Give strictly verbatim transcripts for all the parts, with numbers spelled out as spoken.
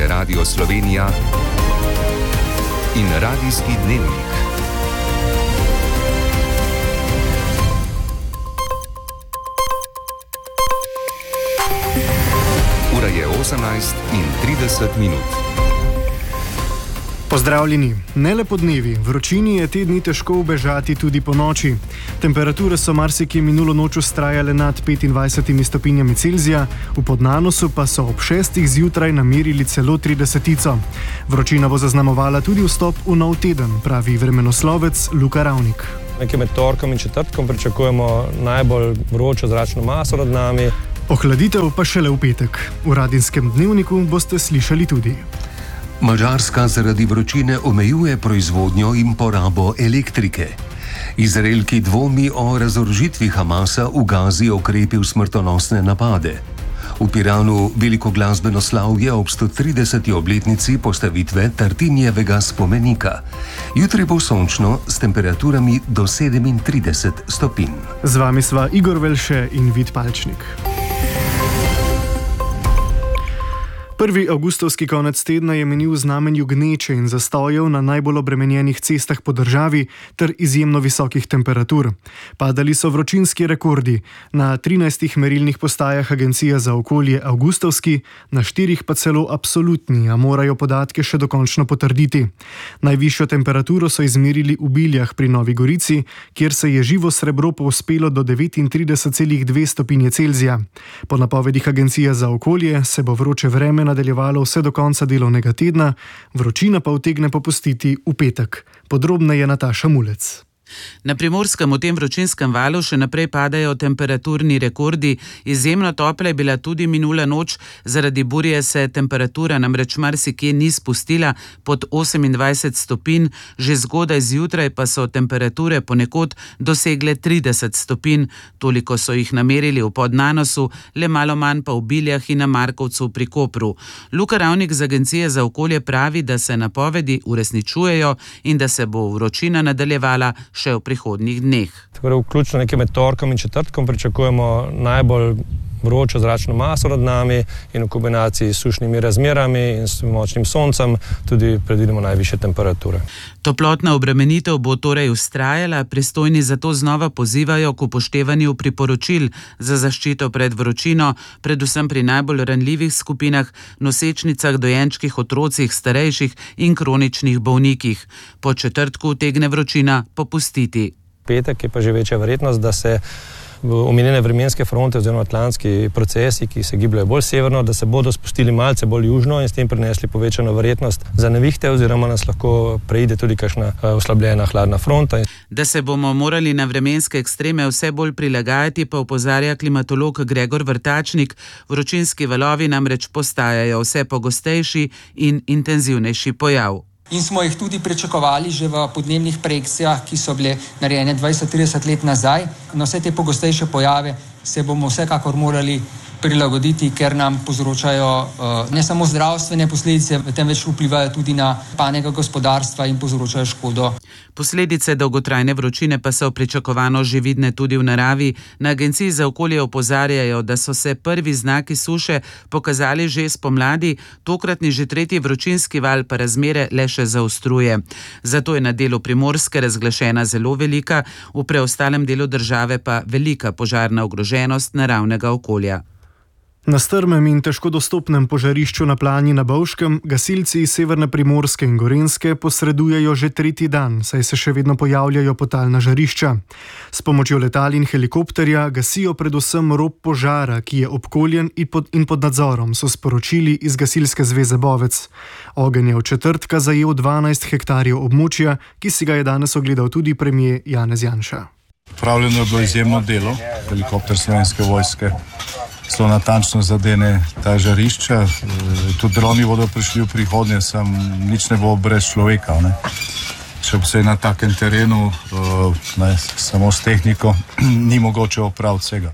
je Radio Slovenija in Radijski dnevnik. Ura je osemnajst in trideset minut. Pozdravljeni. Ne le po dnevi, vročini je te dni težko ubežati tudi po noči. Temperature so marsikje minulo noč vztrajale nad petindvajsetimi stopinjami Celzija, v Podnanosu pa so ob šestih zjutraj namerili celo tridesetico. Vročina bo zaznamovala tudi vstop v nov teden, pravi vremenoslovec Luka Ravnik. Nekje med torkom in četrtkom pričakujemo najbolj vročo zračno maso nad nami. Ohladitev pa šele v petek. V Radijskem dnevniku boste slišali tudi. Madžarska zaradi vročine omejuje proizvodnjo in porabo elektrike. Izraelki dvomi o razorožitvi Hamasa v Gazi okrepil smrtonosne napade. V Piranu veliko glasbeno slavje ob sto trideseti obletnici postavitve Tartinijevega spomenika. Jutri bo sončno s temperaturami do sedemintrideset stopinj. Z vami sva Igor Velše in Vid Palčnik. Prvi avgustovski konec tedna je minil v znamenju gneče in zastojev na najbolj obremenjenih cestah po državi ter izjemno visokih temperatur. Padali so vročinski rekordi. Na trinajstih merilnih postajah Agencije za okolje avgustovski, na štirih pa celo absolutni, a morajo podatke še dokončno potrditi. Najvišjo temperaturo so izmerili v Biljah pri Novi Gorici, kjer se je živo srebro povzpelo do devetintrideset celih dve stopinje Celzija. Po napovedih Agencije za okolje se bo vroče vreme nadaljevalo vse do konca delovnega tedna, vročina pa utegne popustiti v petek. Podrobneje Nataša Mulec. Na Primorskem v tem vročinskem valu še naprej padajo temperaturni rekordi. Izjemno topla je bila tudi minula noč, zaradi burje se temperatura namreč marsikje ni spustila pod osemindvajset stopinj, že zgodaj zjutraj pa so temperature ponekod dosegle trideset stopinj. Toliko so jih namerili v Podnanosu, le malo manj pa v Biljah in na Markovcu pri Kopru. Luka Ravnik z Agencije za okolje pravi, da se napovedi uresničujejo in da se bo vročina nadaljevala še v prihodnjih dneh. Torej, vključno nekje med torkom in četrtkom pričakujemo najbolj vročo zračno maso nad nami in v kombinaciji s sušnimi razmerami in s močnim soncem tudi predvidimo najvišje temperature. Toplotna obremenitev bo torej vztrajala, pristojni zato znova pozivajo k upoštevanju priporočil za zaščito pred vročino, predvsem pri najbolj ranljivih skupinah, nosečnicah, dojenčkih, otrocih, starejših in kroničnih bolnikih. Po četrtku utegne vročina popustiti. Petek je pa že večja verjetnost, da se omenjene vremenske fronte oziroma atlantski procesi, ki se gibljajo bolj severno, da se bodo spustili malce bolj južno in s tem prinesli povečano verjetnost za nevihte oziroma nas lahko preide tudi kakšna oslabljena hladna fronta. Da se bomo morali na vremenske ekstreme vse bolj prilagajati, pa opozarja klimatolog Gregor Vrtačnik. Vročinski valovi namreč postajajo vse pogostejši in intenzivnejši pojav. In smo jih tudi pričakovali že v podnebnih projekcijah, ki so bile narejene dvajset trideset let nazaj. Na vse te pogostejše pojave se bomo vsekakor morali prilagoditi, ker nam povzročajo uh, ne samo zdravstvene posledice, temveč vplivajo tudi na panega gospodarstva in povzročajo škodo. Posledice dolgotrajne vročine pa so pričakovano že vidne tudi v naravi. Na Agenciji za okolje opozarjajo, da so se prvi znaki suše pokazali že spomladi, tokratni že tretji vročinski val pa razmere le še zaostruje. Zato je na delu Primorske razglašena zelo velika, v preostalem delu države pa velika požarna ogroženost naravnega okolja. Na strmem in težko dostopnem požarišču na Planji na Bovškem gasilci iz severne Primorske in Gorenjske posredujejo že tretji dan, saj se še vedno pojavljajo potalna žarišča. S pomočjo letal in helikopterja gasijo predvsem rob požara, ki je obkoljen in pod, in pod nadzorom, so sporočili iz Gasilske zveze Bovec. Ogenj je od četrtka zajel dvanajst hektarjev območja, ki si ga je danes ogledal tudi premier Janez Janša. Pravljeno je bilo izjemno delo, helikopter Slovenske vojske zelo natančno zadene ta žarišča. Tudi droni bodo prišli v prihodnje, sam nič ne bo brez človeka. Ne? Še posebej na takem terenu, ne, samo s tehniko, ni mogoče opraviti vsega.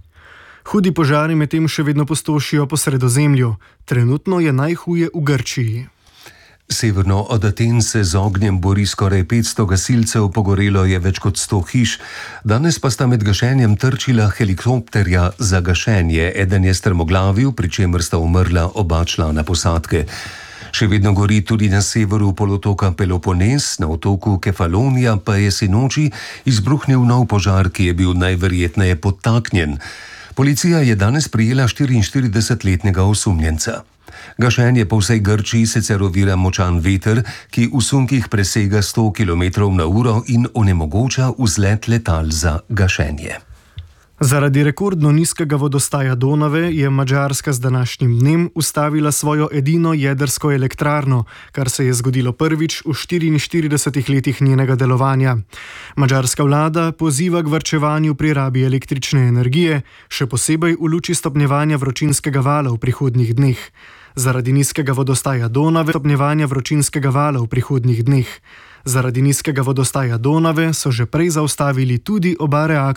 Hudi požari medtem še vedno pustošijo po Sredozemlju. Trenutno je najhuje v Grčiji. Severno od Aten se z ognjem bori skoraj petsto gasilcev, pogorelo je več kot sto hiš. Danes pa sta med gašenjem trčila helikopterja za gašenje. Eden je strmoglavil, pri čemer sta umrla oba člana posadke. Še vedno gori tudi na severu polotoka Pelopones, na otoku Kefalonija pa je sinoči izbruhnil nov požar, ki je bil najverjetneje podtaknjen. Policija je danes prijela štiriinštiridesetletnega osumljenca. Gašenje po vsej Grčiji sicer ovira močan veter, ki v sunkih presega sto kilometrov na uro in onemogoča vzlet letal za gašenje. Zaradi rekordno nizkega vodostaja Donave je Madžarska z današnjim dnem ustavila svojo edino jedrsko elektrarno, kar se je zgodilo prvič v štiriinštiridesetih letih njenega delovanja. Madžarska vlada poziva k varčevanju pri rabi električne energije, še posebej v luči stopnjevanja vročinskega vala v prihodnjih dneh. Zaradi nizkega vodostaja Donave stopnjevanja vročinskega vala v prihodnjih dneh. Zaradi nizkega vodostaja Donave so že prej zaustavili tudi oba reaktorja.